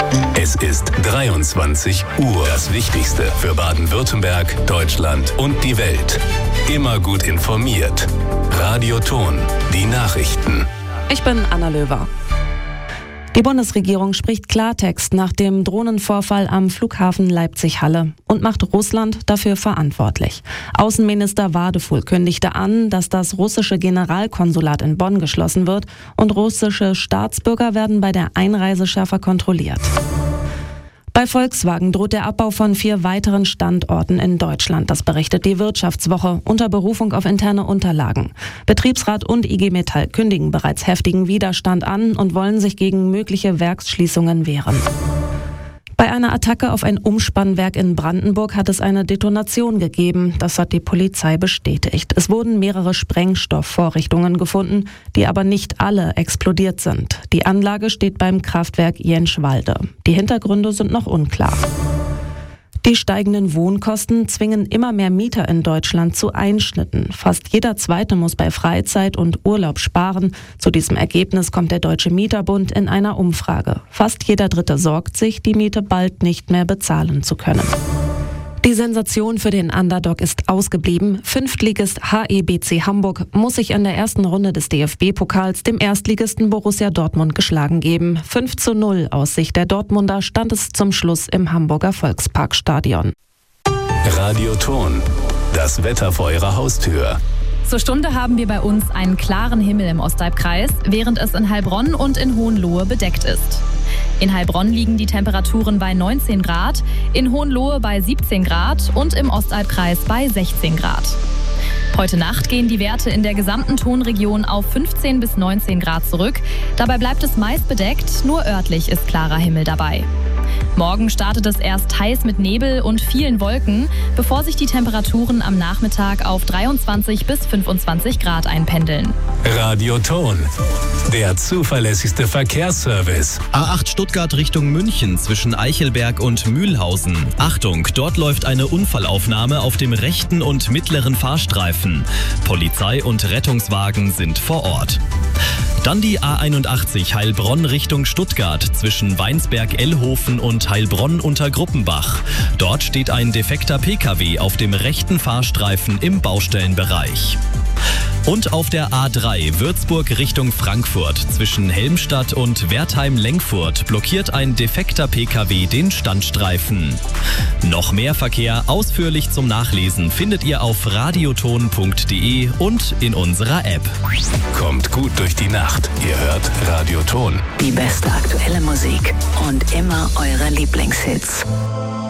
Es ist 23 Uhr. Das Wichtigste für Baden-Württemberg, Deutschland und die Welt. Immer gut informiert. Radio Ton, die Nachrichten. Ich bin Anna Löwer. Die Bundesregierung spricht Klartext nach dem Drohnenvorfall am Flughafen Leipzig-Halle und macht Russland dafür verantwortlich. Außenminister Wadefuhl kündigte an, dass das russische Generalkonsulat in Bonn geschlossen wird und russische Staatsbürger werden bei der Einreise schärfer kontrolliert. Bei Volkswagen droht der Abbau von 4 weiteren Standorten in Deutschland. Das berichtet die Wirtschaftswoche unter Berufung auf interne Unterlagen. Betriebsrat und IG Metall kündigen bereits heftigen Widerstand an und wollen sich gegen mögliche Werksschließungen wehren. Bei einer Attacke auf ein Umspannwerk in Brandenburg hat es eine Detonation gegeben. Das hat die Polizei bestätigt. Es wurden mehrere Sprengstoffvorrichtungen gefunden, die aber nicht alle explodiert sind. Die Anlage steht beim Kraftwerk Jenschwalde. Die Hintergründe sind noch unklar. Die steigenden Wohnkosten zwingen immer mehr Mieter in Deutschland zu Einschnitten. Fast jeder Zweite muss bei Freizeit und Urlaub sparen. Zu diesem Ergebnis kommt der Deutsche Mieterbund in einer Umfrage. Fast jeder Dritte sorgt sich, die Miete bald nicht mehr bezahlen zu können. Die Sensation für den Underdog ist ausgeblieben. Fünftligist HEBC Hamburg muss sich in der ersten Runde des DFB-Pokals dem Erstligisten Borussia Dortmund geschlagen geben. 5:0 aus Sicht der Dortmunder stand es zum Schluss im Hamburger Volksparkstadion. Radio Ton, das Wetter vor Ihrer Haustür. Zur Stunde haben wir bei uns einen klaren Himmel im Osthalbkreis, während es in Heilbronn und in Hohenlohe bedeckt ist. In Heilbronn liegen die Temperaturen bei 19 Grad, in Hohenlohe bei 17 Grad und im Osthalbkreis bei 16 Grad. Heute Nacht gehen die Werte in der gesamten Tonregion auf 15 bis 19 Grad zurück. Dabei bleibt es meist bedeckt, nur örtlich ist klarer Himmel dabei. Morgen startet es erst heiß mit Nebel und vielen Wolken, bevor sich die Temperaturen am Nachmittag auf 23 bis 25 Grad einpendeln. Radio Ton, der zuverlässigste Verkehrsservice. A8 Stuttgart Richtung München zwischen Eichelberg und Mühlhausen. Achtung, dort läuft eine Unfallaufnahme auf dem rechten und mittleren Fahrstreifen. Polizei und Rettungswagen sind vor Ort. Dann die A81 Heilbronn Richtung Stuttgart zwischen Weinsberg-Ellhofen und Heilbronn-Untergruppenbach. Dort steht ein defekter Pkw auf dem rechten Fahrstreifen im Baustellenbereich. Und auf der A3 Würzburg Richtung Frankfurt zwischen Helmstadt und Wertheim-Lengfurt blockiert ein defekter Pkw den Standstreifen. Noch mehr Verkehr ausführlich zum Nachlesen findet ihr auf radioton.de und in unserer App. Kommt gut durch die Nacht. Ihr hört Radio Ton. Die beste aktuelle Musik und immer eure Lieblingshits.